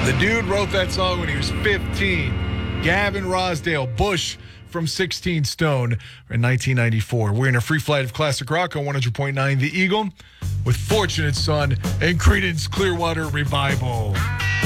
The dude wrote that song when he was 15. Gavin Rossdale, Bush from 16 Stone in 1994. We're in a free flight of classic rock on 100.9 The Eagle with Fortunate Son and Creedence Clearwater Revival.